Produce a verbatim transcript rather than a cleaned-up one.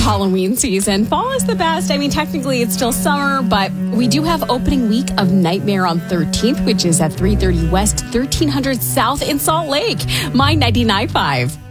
Halloween season. Fall is the best. I mean, technically it's still summer, but we do have opening week of Nightmare on thirteenth, which is at three thirty West, thirteen hundred South in Salt Lake. My ninety-nine point five.